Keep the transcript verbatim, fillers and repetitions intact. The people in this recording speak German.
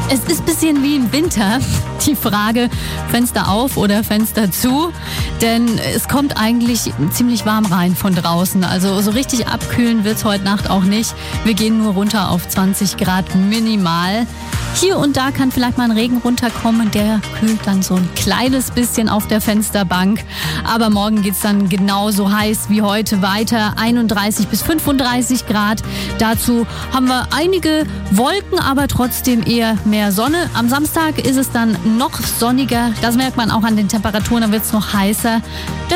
Es ist ein bisschen wie im Winter. Die Frage, Fenster auf oder Fenster zu. Denn es kommt eigentlich ziemlich warm rein von draußen. Also so richtig abkühlen wird es heute Nacht auch nicht. Wir gehen nur runter auf zwanzig Grad minimal. Hier und da kann vielleicht mal ein Regen runterkommen. Der kühlt dann so ein kleines bisschen auf der Fensterbank. Aber morgen geht's dann genauso heiß wie heute weiter. einunddreißig bis fünfunddreißig Grad. Dazu haben wir einige Wolken, aber trotzdem eher mehr Sonne. Am Samstag ist es dann noch sonniger. Das merkt man auch an den Temperaturen. Da wird's noch heißer.